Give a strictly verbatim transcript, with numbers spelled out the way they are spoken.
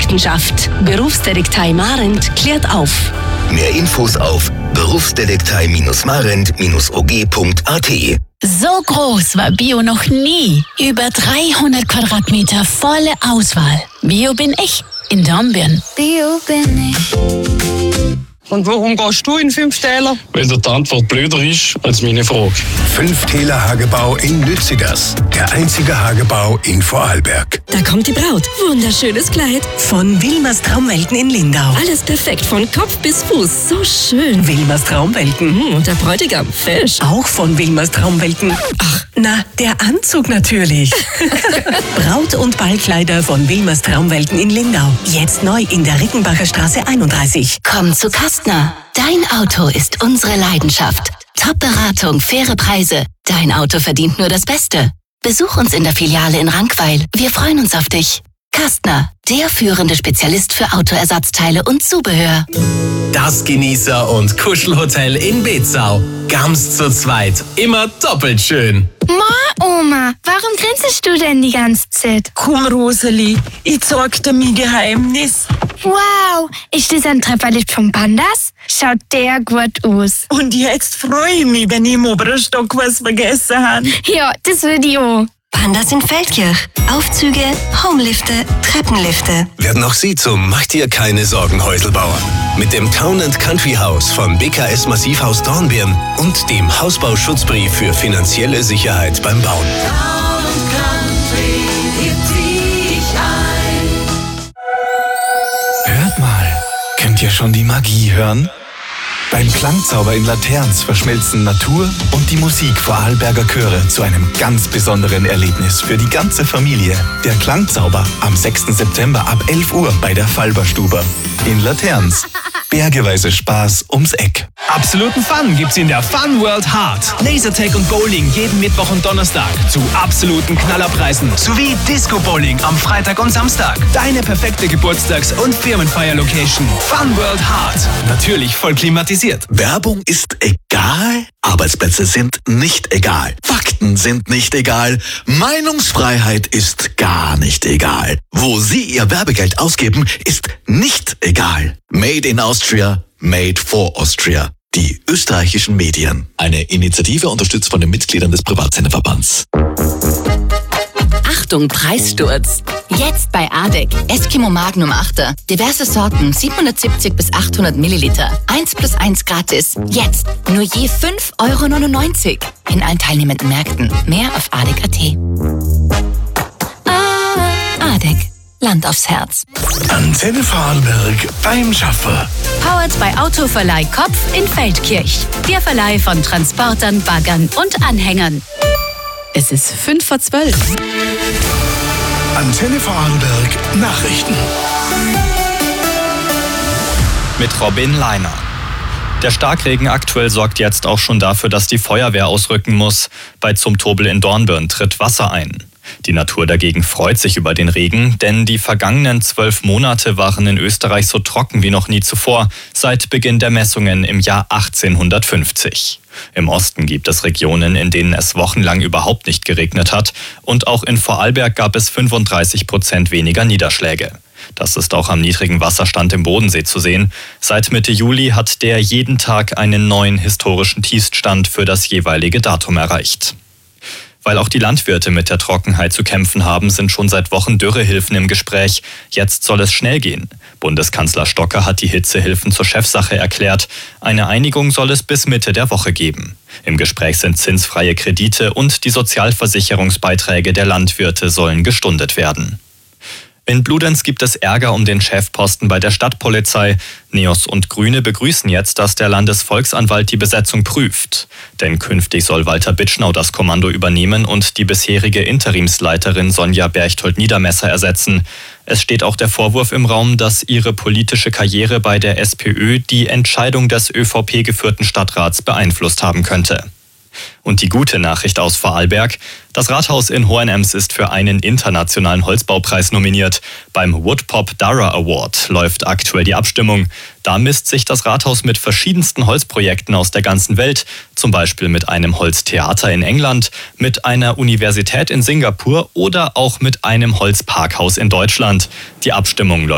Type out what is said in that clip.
Leidenschaft. Berufsdetektei Marent klärt auf. Mehr Infos auf berufsdetektei marent Bindestrich o g punkt a t. So groß war Bio noch nie. Über dreihundert Quadratmeter volle Auswahl. Bio bin ich in Dornbirn. Bio bin ich. Und warum gehst du in fünf Täler? Weil die Antwort blöder ist als meine Frage. Fünf Täler Hagebau in Lützigers. Der einzige Hagebau in Vorarlberg. Da kommt die Braut. Wunderschönes Kleid. Von Wilmers Traumwelten in Lindau. Alles perfekt, von Kopf bis Fuß. So schön. Wilmers Traumwelten. Mhm, und der Bräutigam, fesch. Auch von Wilmers Traumwelten. Ach, na, der Anzug natürlich. Braut- und Ballkleider von Wilmers Traumwelten in Lindau. Jetzt neu in der Rickenbacher Straße einunddreißig. Komm zu Kastner. Dein Auto ist unsere Leidenschaft. Top-Beratung, faire Preise. Dein Auto verdient nur das Beste. Besuch uns in der Filiale in Rankweil. Wir freuen uns auf dich. Kastner, der führende Spezialist für Autoersatzteile und Zubehör. Das Genießer- und Kuschelhotel in Betzau. Ganz zu zweit. Immer doppelt schön. Ma, Oma, warum grinst du denn die ganze Zeit? Komm, Roseli, ich zeig dir mein Geheimnis. Wow, ist das ein Trefferlicht vom Pandas? Schaut der gut aus. Und jetzt freue ich mich, wenn ich im oberen Stock was vergessen habe. Ja, das will ich auch. Pandas in Feldkirch. Aufzüge, Homelifte, Treppenlifte. Werden auch Sie zum Mach dir keine Sorgen Häuselbauer. Mit dem Town and Country House von B K S Massivhaus Dornbirn und dem Hausbauschutzbrief für finanzielle Sicherheit beim Bauen. Town and Country, hier zieh ich ein. Hört mal, könnt ihr schon die Magie hören? Beim Klangzauber in Laterns verschmelzen Natur und die Musik Vorarlberger Chöre zu einem ganz besonderen Erlebnis für die ganze Familie. Der Klangzauber am sechsten September ab elf Uhr bei der Falberstube. In Laterns. Bergeweise Spaß ums Eck. Absoluten Fun gibt's in der Fun World Hard. Lasertag und Bowling jeden Mittwoch und Donnerstag zu absoluten Knallerpreisen. Sowie Disco Bowling am Freitag und Samstag. Deine perfekte Geburtstags- und Firmenfeier-Location. Fun World Hard. Natürlich voll klimatisiert. Werbung ist egal. Arbeitsplätze sind nicht egal. Fakten sind nicht egal. Meinungsfreiheit ist gar nicht egal. Wo Sie Ihr Werbegeld ausgeben, ist nicht egal. Made in Austria, made for Austria. Die österreichischen Medien. Eine Initiative unterstützt von den Mitgliedern des Privatsenderverbands. Achtung, Preissturz. Jetzt bei Adek. Eskimo Magnum Achter. Diverse Sorten, siebenhundertsiebzig bis achthundert Milliliter. eins plus eins gratis. Jetzt nur je fünf Euro neunundneunzig. In allen teilnehmenden Märkten. Mehr auf adek punkt at. Ah, Adek. Land aufs Herz. Antenne Vorarlberg beim Schaffer. Powered bei Autoverleih Kopf in Feldkirch. Der Verleih von Transportern, Baggern und Anhängern. Es ist fünf vor zwölf. Antenne Vorarlberg Nachrichten. Mit Robin Leiner. Der Starkregen aktuell sorgt jetzt auch schon dafür, dass die Feuerwehr ausrücken muss. Bei Zumtobel in Dornbirn tritt Wasser ein. Die Natur dagegen freut sich über den Regen, denn die vergangenen zwölf Monate waren in Österreich so trocken wie noch nie zuvor, seit Beginn der Messungen im Jahr achtzehnhundertfünfzig. Im Osten gibt es Regionen, in denen es wochenlang überhaupt nicht geregnet hat, und auch in Vorarlberg gab es fünfunddreißig Prozent weniger Niederschläge. Das ist auch am niedrigen Wasserstand im Bodensee zu sehen. Seit Mitte Juli hat der jeden Tag einen neuen historischen Tiefststand für das jeweilige Datum erreicht. Weil auch die Landwirte mit der Trockenheit zu kämpfen haben, sind schon seit Wochen Dürrehilfen im Gespräch. Jetzt soll es schnell gehen. Bundeskanzler Stocker hat die Hitzehilfen zur Chefsache erklärt. Eine Einigung soll es bis Mitte der Woche geben. Im Gespräch sind zinsfreie Kredite und die Sozialversicherungsbeiträge der Landwirte sollen gestundet werden. In Bludenz gibt es Ärger um den Chefposten bei der Stadtpolizei. Neos und Grüne begrüßen jetzt, dass der Landesvolksanwalt die Besetzung prüft. Denn künftig soll Walter Bitschnau das Kommando übernehmen und die bisherige Interimsleiterin Sonja Berchtold-Niedermesser ersetzen. Es steht auch der Vorwurf im Raum, dass ihre politische Karriere bei der SPÖ die Entscheidung des ÖVP-geführten Stadtrats beeinflusst haben könnte. Und die gute Nachricht aus Vorarlberg: Das Rathaus in Hohenems ist für einen internationalen Holzbaupreis nominiert. Beim Woodpop Dara Award läuft aktuell die Abstimmung. Da misst sich das Rathaus mit verschiedensten Holzprojekten aus der ganzen Welt, zum Beispiel mit einem Holztheater in England, mit einer Universität in Singapur oder auch mit einem Holzparkhaus in Deutschland. Die Abstimmung läuft